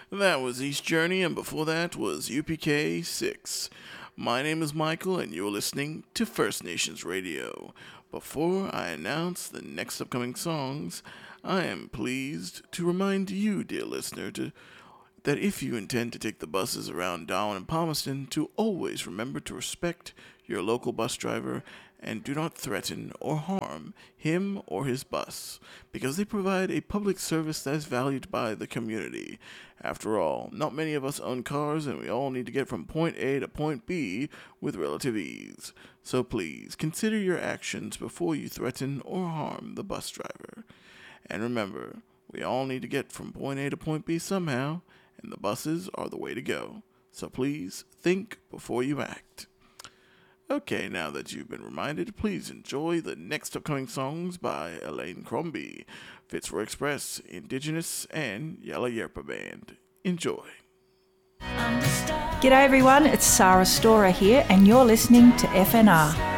That was East Journey, and before that was UPK 6. My name is Michael, and you're listening to First Nations Radio. Before I announce the next upcoming songs, I am pleased to remind you, dear listener, that if you intend to take the buses around Darwin and Palmerston, to always remember to respect your local bus driver and do not threaten or harm him or his bus, because they provide a public service that is valued by the community. After all, not many of us own cars, and we all need to get from point A to point B with relative ease. So please, consider your actions before you threaten or harm the bus driver. And remember, we all need to get from point A to point B somehow, and the buses are the way to go. So please, think before you act. Okay, now that you've been reminded, please enjoy the next upcoming songs by Elaine Crombie, Fitzroy Express, Indigenous, and Yalla Yerpa Band. Enjoy. G'day everyone, it's Sarah Storer here and you're listening to FNR.